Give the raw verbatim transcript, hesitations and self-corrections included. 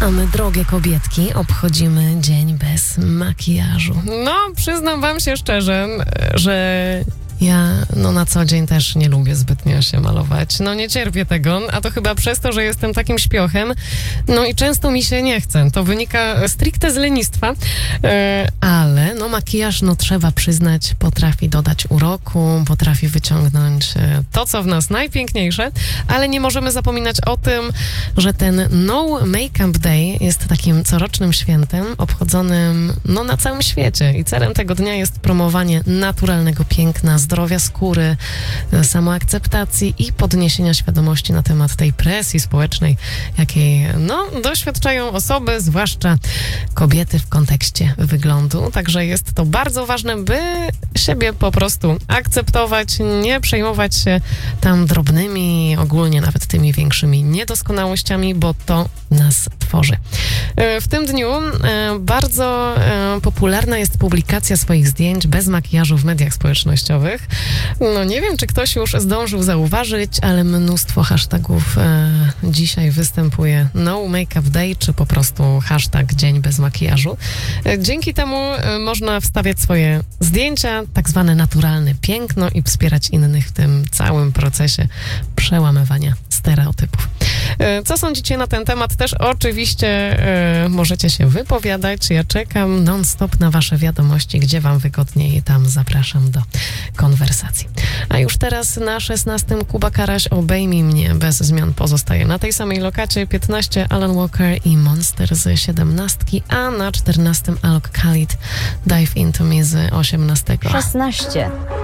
A my, drogie kobietki, obchodzimy dzień bez makijażu. No, przyznam wam się szczerze, że ja no na co dzień też nie lubię zbytnio się malować. No nie cierpię tego, a to chyba przez to, że jestem takim śpiochem. No i często mi się nie chce. To wynika stricte z lenistwa. E, ale no makijaż, no trzeba przyznać, potrafi dodać uroku, potrafi wyciągnąć to, co w nas najpiękniejsze, ale nie możemy zapominać o tym, że ten No Makeup Day jest takim corocznym świętem obchodzonym no na całym świecie i celem tego dnia jest promowanie naturalnego piękna, zdrowia skóry, samoakceptacji i podniesienia świadomości na temat tej presji społecznej, jakiej no, doświadczają osoby, zwłaszcza kobiety w kontekście wyglądu. Także jest to bardzo ważne, by siebie po prostu akceptować, nie przejmować się tam drobnymi, ogólnie nawet tymi większymi niedoskonałościami, bo to nas tworzy. W tym dniu bardzo popularna jest publikacja swoich zdjęć bez makijażu w mediach społecznościowych. No nie wiem, czy ktoś już zdążył zauważyć, ale mnóstwo hashtagów e, dzisiaj występuje No Makeup Day, czy po prostu hashtag Dzień bez makijażu. E, dzięki temu e, można wstawiać swoje zdjęcia, tak zwane naturalne piękno i wspierać innych w tym całym procesie przełamywania stereotypów. E, co sądzicie na ten temat? Też oczywiście e, możecie się wypowiadać. Ja czekam non-stop na wasze wiadomości, gdzie wam wygodniej, tam zapraszam do konwersacji. A już teraz na szesnastym Kuba Karaś Obejmij mnie bez zmian pozostaje. Na tej samej lokacie piętnaście Alan Walker i Monster z siedemnastki, a na czternastym Alok Khalid Dive Into Me z osiemnastego. szesnaście.